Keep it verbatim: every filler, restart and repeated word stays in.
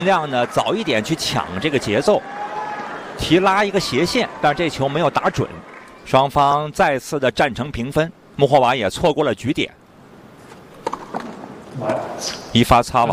量呢早一点去抢这个节奏，提拉一个斜线，但这球没有打准，双方再次的战成平分，穆霍瓦也错过了局点，一发擦网。